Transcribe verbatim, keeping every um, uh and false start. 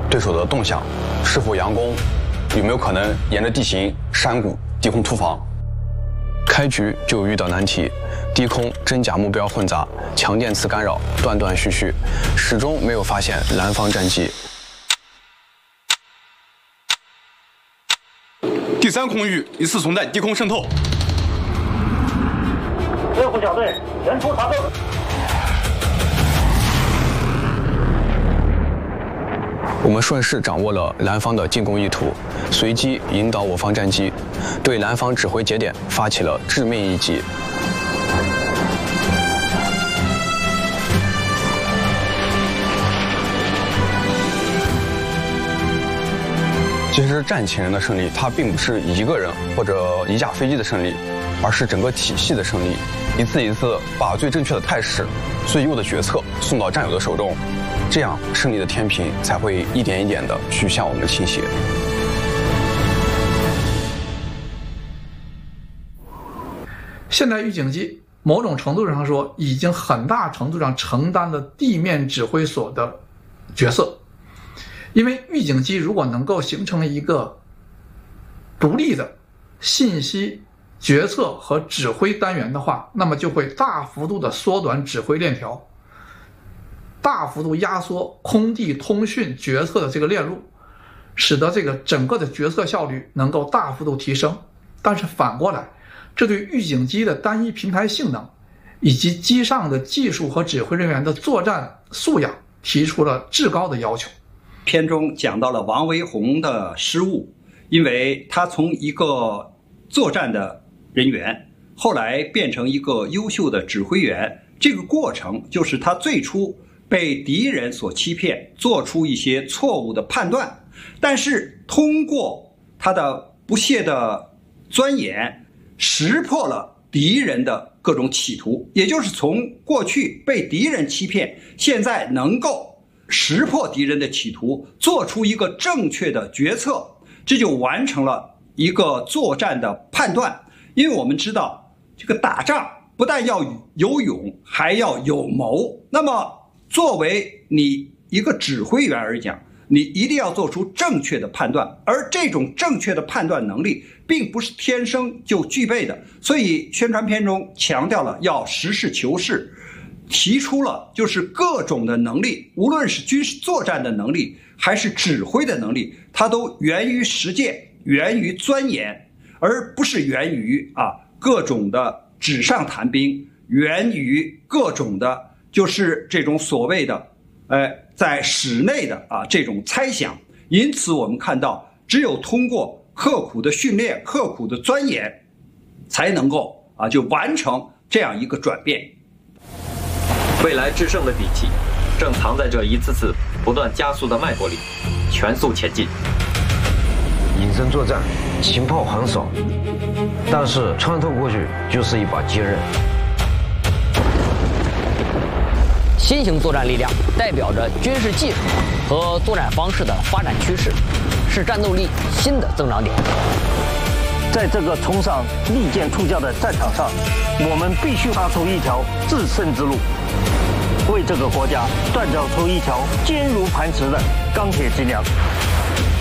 对手的动向，是否佯攻，有没有可能沿着地形、山谷低空突防。开局就遇到难题，低空真假目标混杂，强电磁干扰，断断续续，始终没有发现蓝方战机。第三空域疑似存在低空渗透。 六部小队全出查证。 我们顺势掌握了蓝方的进攻意图，随机引导我方战机，对蓝方指挥节点发起了致命一击。其实战前人的胜利，它并不是一个人或者一架飞机的胜利，而是整个体系的胜利。一次一次把最正确的态势、最优的决策送到战友的手中，这样胜利的天平才会一点一点的去向我们倾斜。 现代预警机某种程度上说，已经很大程度上承担了地面指挥所的角色。因为预警机如果能够形成一个独立的信息决策和指挥单元的话，那么就会大幅度的缩短指挥链条，大幅度压缩空地通讯决策的这个链路，使得这个整个的决策效率能够大幅度提升。但是反过来，这对预警机的单一平台性能以及机上的技术和指挥人员的作战素养提出了至高的要求。 片中讲到了王维宏的失误，因为他从一个作战的人员后来变成一个优秀的指挥员，这个过程就是他最初被敌人所欺骗，做出一些错误的判断，但是通过他的不懈的钻研，识破了敌人的各种企图，也就是从过去被敌人欺骗，现在能够识破敌人的企图，做出一个正确的决策，这就完成了一个作战的判断。因为我们知道，这个打仗不但要有勇，还要有谋。那么作为你一个指挥员而讲，你一定要做出正确的判断，而这种正确的判断能力并不是天生就具备的。所以宣传片中强调了要实事求是，提出了就是各种的能力，无论是军事作战的能力还是指挥的能力，它都源于实践，源于钻研，而不是源于啊各种的纸上谈兵，源于各种的就是这种所谓的呃在室内的啊这种猜想。因此我们看到，只有通过刻苦的训练、刻苦的钻研，才能够啊就完成这样一个转变。 未来制胜的底气，正藏在这一次次不断加速的脉搏里，全速前进。 隐身作战，情报很少，但是穿透过去就是一把坚刃。 新型作战力量代表着军事技术和作战方式的发展趋势，是战斗力新的增长点。 在这个冲上利剑出鞘的战场上，我们必须踏出一条制胜之路，为这个国家锻造出一条坚如磐石的钢铁脊梁。